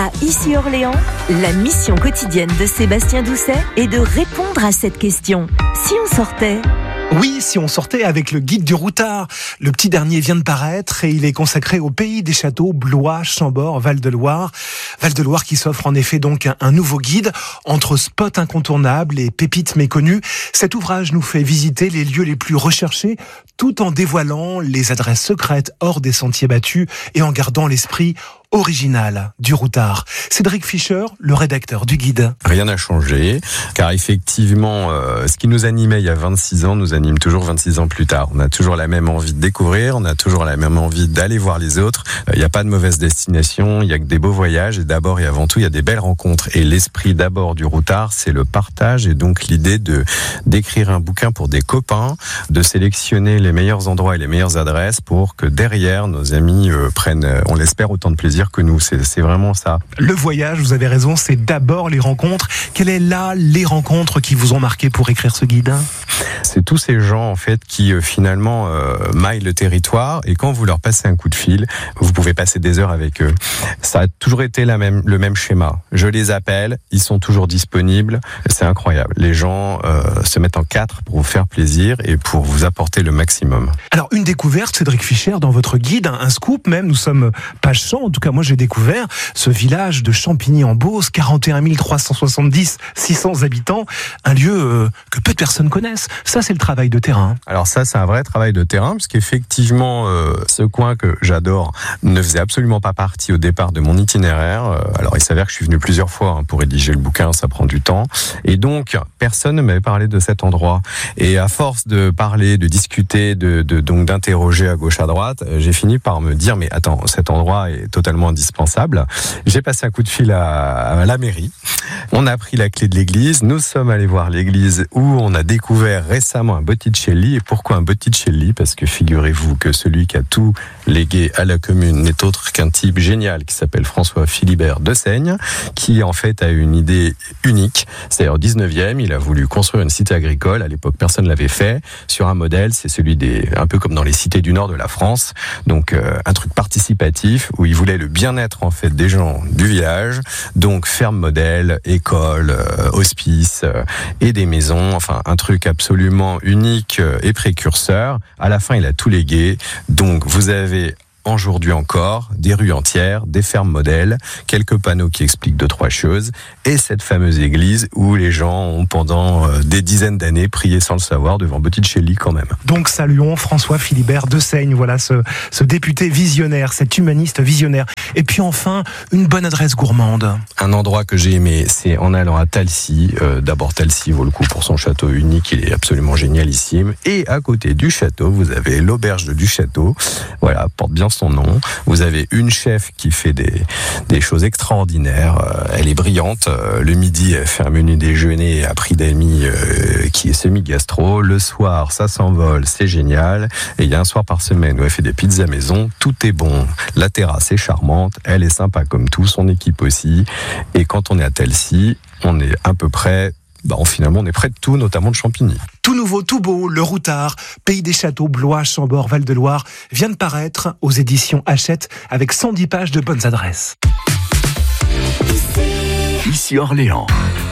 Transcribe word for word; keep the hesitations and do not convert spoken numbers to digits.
À Ici Orléans, la mission quotidienne de Sébastien Doucet est de répondre à cette question. Si on sortait ? Oui, si on sortait avec le guide du routard. Le petit dernier vient de paraître et il est consacré au pays des châteaux, Blois, Chambord, Val-de-Loire. Val-de-Loire qui s'offre en effet donc un nouveau guide entre spots incontournables et pépites méconnues. Cet ouvrage nous fait visiter les lieux les plus recherchés tout en dévoilant les adresses secrètes hors des sentiers battus et en gardant l'esprit original du routard. Cédric Fischer, le rédacteur du guide. Rien n'a changé, car effectivement, euh, ce qui nous animait il y a vingt-six ans nous anime toujours vingt-six ans plus tard. On a toujours la même envie de découvrir, on a toujours la même envie d'aller voir les autres. Il euh, n'y a pas de mauvaise destination, il y a que des beaux voyages et d'abord et avant tout, il y a des belles rencontres. Et l'esprit d'abord du routard, c'est le partage et donc l'idée de d'écrire un bouquin pour des copains, de sélectionner les meilleurs endroits et les meilleures adresses pour que derrière, nos amis euh, prennent, euh, on l'espère, autant de plaisir que nous, c'est, c'est vraiment ça. Le voyage, vous avez raison, c'est d'abord les rencontres. Quelles est là les rencontres qui vous ont marqué pour écrire ce guide ? C'est tous ces gens en fait qui euh, finalement euh, maillent le territoire et quand vous leur passez un coup de fil, vous pouvez passer des heures avec eux. Ça a toujours été la même, le même schéma. Je les appelle, ils sont toujours disponibles. C'est incroyable. Les gens euh, se mettent en quatre pour vous faire plaisir et pour vous apporter le maximum. Alors une découverte, Cédric Fischer, dans votre guide, un, un scoop même. Nous sommes page cent. En tout cas, moi j'ai découvert ce village de Champigny-en-Beauce, quarante et un mille trois cent soixante-dix, six cents habitants, un lieu euh, que peu de personnes connaissent. Ça, c'est le travail de terrain. Alors ça, c'est un vrai travail de terrain, parce qu'effectivement, euh, ce coin que j'adore ne faisait absolument pas partie au départ de mon itinéraire. Euh, alors il s'avère que je suis venu plusieurs fois hein, pour rédiger le bouquin, ça prend du temps. Et donc, personne ne m'avait parlé de cet endroit. Et à force de parler, de discuter, de, de donc d'interroger à gauche, à droite, j'ai fini par me dire, mais attends, cet endroit est totalement indispensable. J'ai passé un coup de fil à, à la mairie. On a pris la clé de l'église. Nous sommes allés voir l'église où on a découvert récemment un Botticelli. Et pourquoi un Botticelli ? Parce que figurez-vous que celui qui a tout légué à la commune n'est autre qu'un type génial qui s'appelle François Philibert de Seigne, qui en fait a une idée unique. C'est au dix-neuvième, il a voulu construire une cité agricole. À l'époque, personne ne l'avait fait. Sur un modèle, c'est celui des, un peu comme dans les cités du nord de la France. Donc, euh, un truc participatif où il voulait le bien-être en fait des gens du village. Donc, ferme modèle, école, euh, hospice euh, et des maisons. Enfin, un truc absolument unique euh, et précurseur. À la fin, il a tout légué. Donc, vous avez aujourd'hui encore, des rues entières, des fermes modèles, quelques panneaux qui expliquent deux, trois choses, et cette fameuse église où les gens ont pendant des dizaines d'années prié sans le savoir devant Botticelli quand même. Donc saluons François Philibert de Seigne, voilà ce, ce député visionnaire, cet humaniste visionnaire. Et puis enfin, une bonne adresse gourmande. Un endroit que j'ai aimé, c'est en allant à Talcy. Euh, d'abord, Talcy vaut le coup pour son château unique, il est absolument génialissime. Et à côté du château, vous avez l'auberge du château. Voilà, porte bien son nom. Vous avez une chef qui fait des, des choses extraordinaires. Euh, elle est brillante. Euh, le midi, elle fait un menu déjeuner à prix d'amis euh, qui est semi-gastro. Le soir, ça s'envole, c'est génial. Et il y a un soir par semaine où elle fait des pizzas maison. Tout est bon. La terrasse est charmante. Elle est sympa comme tout. Son équipe aussi. Et quand on est à Talcy, on est à peu près... Bah, finalement, on est près de tout, notamment de Champigny. Tout nouveau, tout beau, le routard, pays des châteaux, Blois, Chambord, Val-de-Loire, vient de paraître aux éditions Hachette avec cent dix pages de bonnes adresses. Ici Orléans.